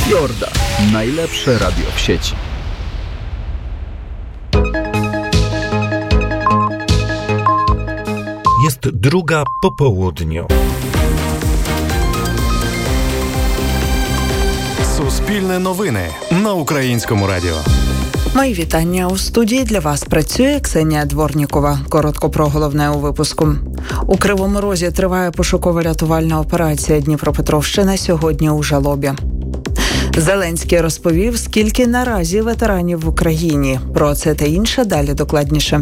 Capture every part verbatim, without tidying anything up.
Jorda. Najlepsze radio w sieci. Jest druga po południu. Суспільне новини на Українському радіо. Мої вітання. У студії для вас працює Ксенія Дворнікова. Коротко про головне у випуску. У Кривому Розі триває пошуково-рятувальна операція. Дніпропетровщина сьогодні у жалобі. Зеленський розповів, скільки наразі ветеранів в Україні. Про це та інше далі докладніше.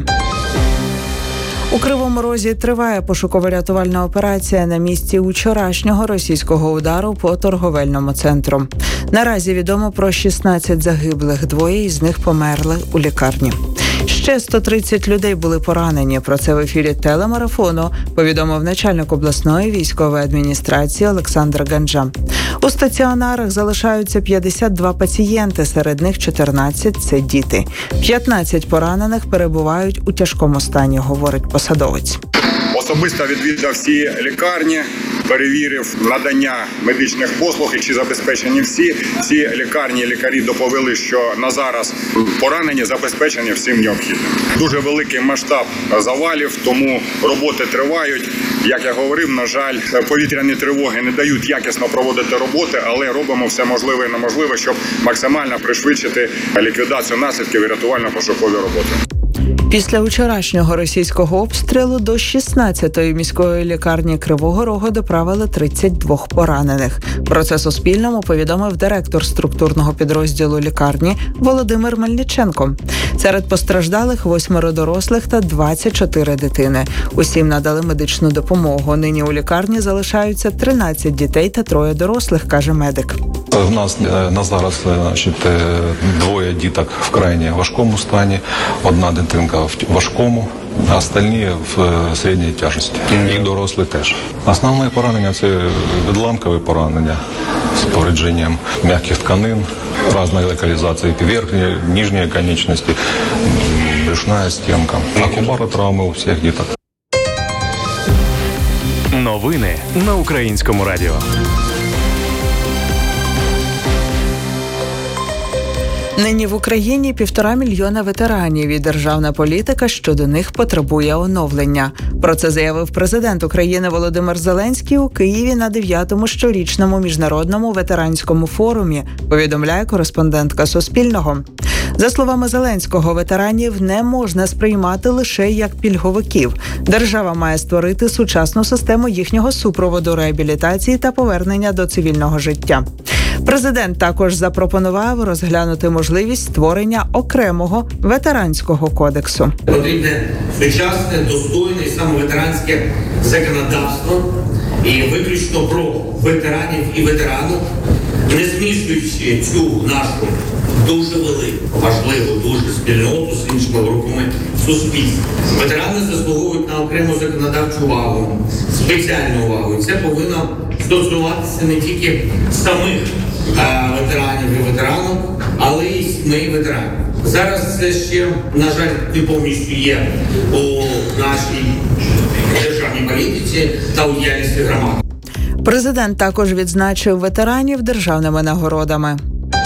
У Кривому Розі триває пошуково-рятувальна операція на місці вчорашнього російського удару по торговельному центру. Наразі відомо про шістнадцять загиблих, двоє із них померли у лікарні. Ще сто тридцять людей були поранені. Про це в ефірі телемарафону повідомив начальник обласної військової адміністрації Олександр Ганджа. У стаціонарах залишаються п'ятдесят два пацієнти, серед них чотирнадцять – це діти. п'ятнадцять поранених перебувають у тяжкому стані, говорить посадовець. Особисто відвідав всі лікарні, перевірив надання медичних послуг і чи забезпечені всі. Всі лікарні і лікарі доповіли, що на зараз поранені забезпечені всім необхідним. Дуже великий масштаб завалів, тому роботи тривають. Як я говорив, на жаль, повітряні тривоги не дають якісно проводити роботи, але робимо все можливе і неможливе, щоб максимально пришвидшити ліквідацію наслідків і рятувально-пошукові роботи. Після вчорашнього російського обстрілу до шістнадцятої міської лікарні Кривого Рогу доправили тридцять два поранених. Про це Суспільному повідомив директор структурного підрозділу лікарні Володимир Мельниченко. Серед постраждалих восьмеро дорослих та двадцять чотири дитини. Усім надали медичну допомогу. Нині у лікарні залишаються тринадцять дітей та троє дорослих, каже медик. У нас на зараз, значить, двоє діток в крайне важкому стані, одна дитинка в важкому, а остальні в середній тяжкості. І дорослі теж. Основне поранення – це відламкові поранення з поврежденням м'яких тканин, різної локалізації верхньої, нижньої конечності, брюшна стінка. Акубаротравми у всіх діток. Новини на Українському радіо. Нині в Україні півтора мільйона ветеранів, і державна політика щодо них потребує оновлення. Про це заявив президент України Володимир Зеленський у Києві на дев'ятому щорічному міжнародному ветеранському форумі, повідомляє кореспондентка Суспільного. За словами Зеленського, ветеранів не можна сприймати лише як пільговиків. Держава має створити сучасну систему їхнього супроводу, реабілітації та повернення до цивільного життя. Президент також запропонував розглянути можливість створення окремого ветеранського кодексу. Потрібне сучасне, достойне і саме ветеранське законодавство, і виключно про ветеранів і ветеранок, не змішуючи цю нашу дуже велику, важливу, дуже спільноту з іншими групами суспільства. Ветерани заслуговують на окрему законодавчу увагу, спеціальну увагу. І це повинно стосуватися не тільки самих а, ветеранів і ветеранок, але й сімей ветеранів. Зараз це ще, на жаль, не повністю є у нашій державній політиці та у діяльності громади. Президент також відзначив ветеранів державними нагородами.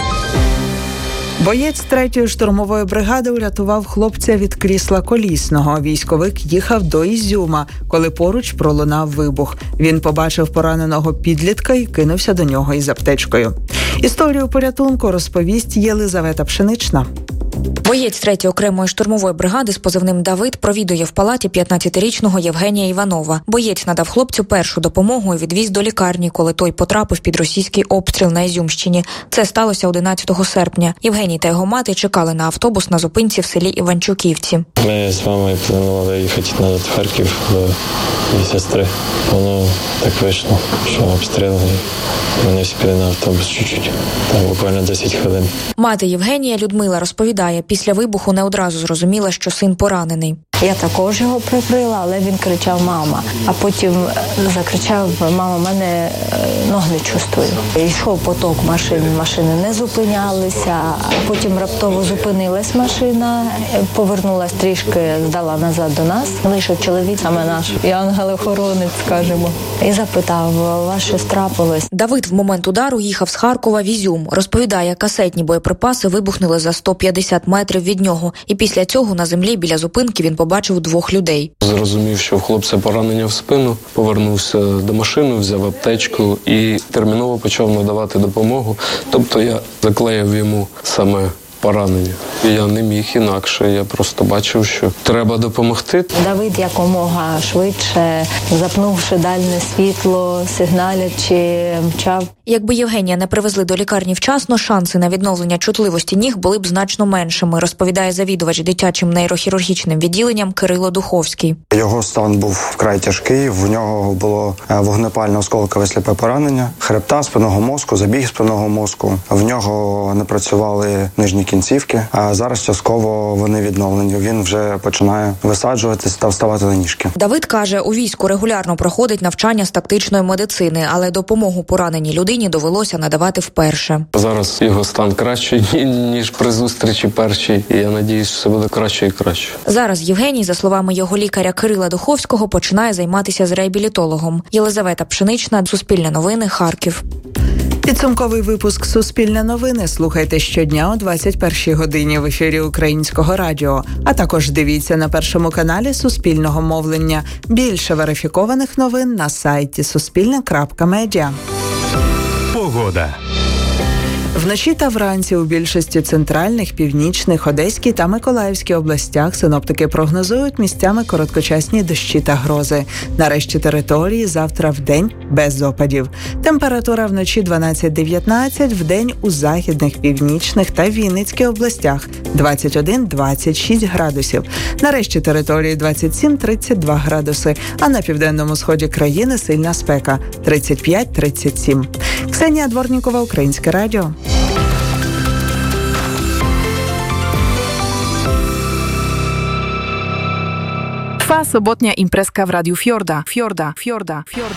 Боєць третьої штурмової бригади урятував хлопця від крісла колісного. Військовик їхав до Ізюма, коли поруч пролунав вибух. Він побачив пораненого підлітка і кинувся до нього із аптечкою. Історію порятунку розповість Єлизавета Пшенична. Боєць третьої окремої штурмової бригади з позивним «Давид» провідує в палаті п'ятнадцятирічного Євгенія Іванова. Боєць надав хлопцю першу допомогу і відвіз до лікарні, коли той потрапив під російський обстріл на Ізюмщині. Це сталося одинадцятого серпня. Євгеній та його мати чекали на автобус на зупинці в селі Іванчуківці. Ми з мамою планували їхати назад в Харків до її сестри. Воно так вийшло, що обстріл. Вони сіли на автобус чуть-чуть, там буквально десять хвилин. Мати Євгенія Людмила розповідає, після вибуху не одразу зрозуміла, що син поранений. Я також його прикрила, але він кричав «мама». А потім закричав «мама, в мене ноги не чувствую». Йшов поток машин, машини не зупинялися, а потім раптово зупинилась машина, повернулась трішки, здала назад до нас. Вийшов чоловік, саме наш, і ангел-охоронець, скажімо, і запитав, вас щось трапилось? Давид в момент удару їхав з Харкова в Ізюм. Розповідає, касетні боєприпаси вибухнули за сто п'ятдесят метрів від нього. І після цього на землі біля зупинки він побачив двох людей. Зрозумів, що в хлопця поранення в спину, повернувся до машини, взяв аптечку і терміново почав надавати допомогу. Тобто я заклеїв йому саме поранення. Я не міг інакше, я просто бачив, що треба допомогти. Давид якомога швидше, запнувши дальне світло, сигналячи, мчав. Якби Євгенія не привезли до лікарні вчасно, шанси на відновлення чутливості ніг були б значно меншими, розповідає завідувач дитячим нейрохірургічним відділенням Кирило Духовський. Його стан був вкрай тяжкий, в нього було вогнепальне осколкове сліпе поранення, хребта, спинного мозку, забіг спинного мозку. В нього не працювали нижні кінцівки, а зараз частково вони відновлені. Він вже починає висаджуватись та вставати на ніжки. Давид каже, у війську регулярно проходить навчання з тактичної медицини, але допомогу пораненій людині довелося надавати вперше. Зараз його стан кращий, ніж при зустрічі першій, і я надіюсь, що все буде краще і краще. Зараз Євгеній, за словами його лікаря Кирила Духовського, починає займатися з реабілітологом. Єлизавета Пшенична, Суспільне новини, Харків. Підсумковий випуск «Суспільне новини» слухайте щодня о двадцять першій годині в ефірі Українського радіо. А також дивіться на Першому каналі Суспільного мовлення. Більше верифікованих новин на сайті суспільне крапка медіа. Погода. Вночі та вранці у більшості центральних, північних, Одеській та Миколаївській областях синоптики прогнозують місцями короткочасні дощі та грози. На решті території завтра вдень без опадів. Температура вночі дванадцять-дев'ятнадцять, вдень у західних, північних та Вінницькій областях двадцять один - двадцять шість градусів. На решті території двадцять сім - тридцять два градуси, а на південному сході країни сильна спека тридцять п'ять - тридцять сім. Ксенія Дворнікова, Українське радіо. Trwa sobotnia imprezka w Radiu Fiorda. Fiorda, Fiorda, Fiorda.